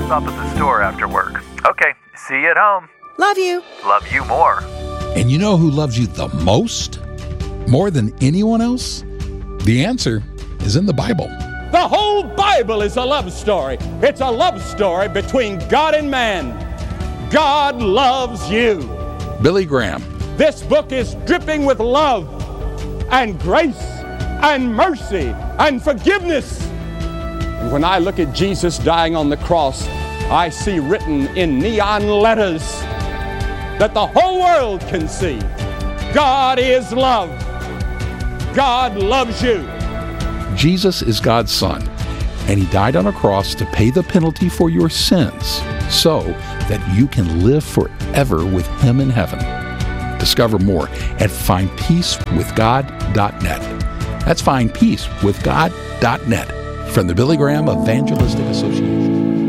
stop at the store after work. Okay, see you at home. Love you. Love you more. And you know who loves you the most? More than anyone else? The answer is in the Bible. The whole Bible is a love story. It's a love story between God and man. God loves you. Billy Graham. This book is dripping with love and grace and mercy and forgiveness. And when I look at Jesus dying on the cross, I see written in neon letters that the whole world can see. God is love. God loves you. Jesus is God's Son, and He died on a cross to pay the penalty for your sins so that you can live forever with Him in heaven. Discover more at findpeacewithgod.net. That's findpeacewithgod.net from the Billy Graham Evangelistic Association.